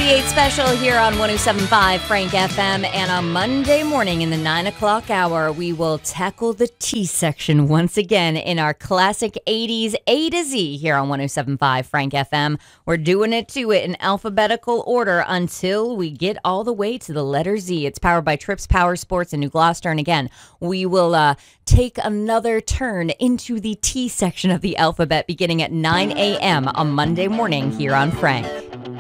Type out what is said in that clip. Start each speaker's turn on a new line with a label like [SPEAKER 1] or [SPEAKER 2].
[SPEAKER 1] 88 special here on 107.5 Frank FM. And on Monday morning in the 9 o'clock hour, we will tackle the T section once again in our classic 80s A to Z here on 107.5 Frank FM. We're doing it to it in alphabetical order until we get all the way to the letter Z. It's powered by Trips Power Sports in New Gloucester. And again, we will take another turn into the T section of the alphabet beginning at 9 a.m. on Monday morning here on Frank.